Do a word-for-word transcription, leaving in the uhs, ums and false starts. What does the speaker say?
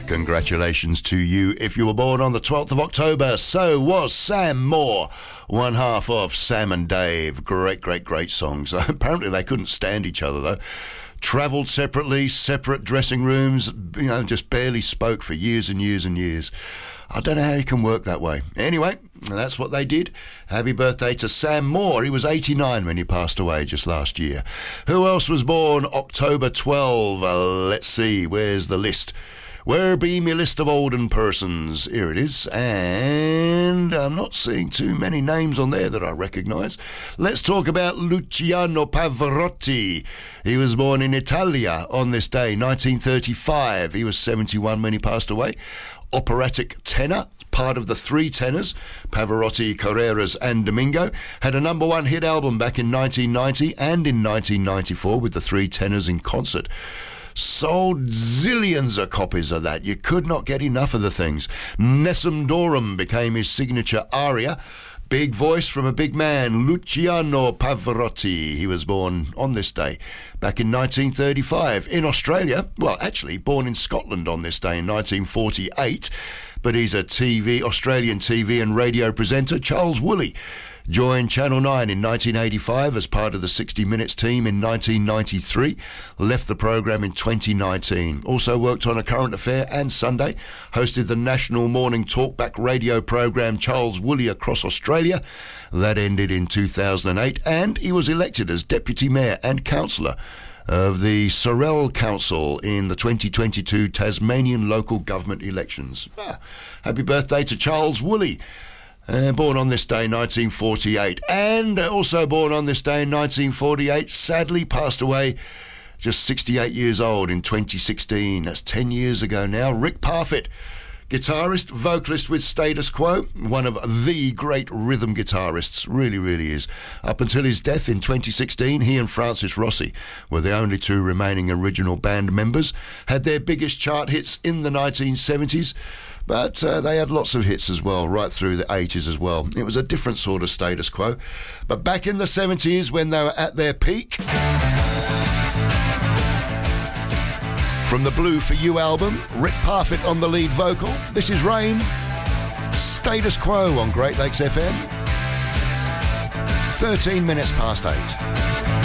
Congratulations to you if you were born on the twelfth of October. So was Sam Moore, one half of Sam and Dave. Great, great, great songs. Apparently they couldn't stand each other, though. Travelled separately, separate dressing rooms, you know, just barely spoke for years and years and years. I don't know how you can work that way. Anyway, that's what they did. Happy birthday to Sam Moore. He was eighty-nine when he passed away just last year. Who else was born October twelfth? Uh, let's see, where's the list? Where be me list of olden persons? Here it is. And I'm not seeing too many names on there that I recognise. Let's talk about Luciano Pavarotti. He was born in Italia on this day, nineteen thirty-five. He was seventy-one when he passed away. Operatic tenor, part of the three tenors, Pavarotti, Carreras and Domingo, had a number one hit album back in nineteen ninety and in nineteen ninety-four with the three tenors in concert. Sold zillions of copies of that. You could not get enough of the things. Nessun Dorm became his signature aria. Big voice from a big man, Luciano Pavarotti. He was born on this day back in nineteen thirty-five in Australia. Well, actually, born in Scotland on this day in nineteen forty-eight. But he's a T V, Australian T V and radio presenter. Charles Woolley joined Channel nine in nineteen eighty-five as part of the sixty minutes team in nineteen ninety-three. Left the programme in twenty nineteen. Also worked on A Current Affair and Sunday. Hosted the national morning talkback radio programme Charles Woolley across Australia. That ended in two thousand eight. And he was elected as Deputy Mayor and Councillor of the Sorell Council in the twenty twenty-two Tasmanian local government elections. Ah, happy birthday to Charles Woolley. Uh, born on this day, nineteen forty-eight. And also born on this day, nineteen forty-eight, sadly passed away just sixty-eight years old in twenty sixteen. That's ten years ago now. Rick Parfitt, guitarist, vocalist with Status Quo, one of the great rhythm guitarists, really, really is. Up until his death in twenty sixteen, he and Francis Rossi were the only two remaining original band members. Had their biggest chart hits in the nineteen seventies, but uh, they had lots of hits as well, right through the eighties as well. It was a different sort of Status Quo. But back in the seventies, when they were at their peak, from the Blue For You album, Rick Parfitt on the lead vocal. This is Rain, Status Quo on Great Lakes F M. thirteen minutes past eight.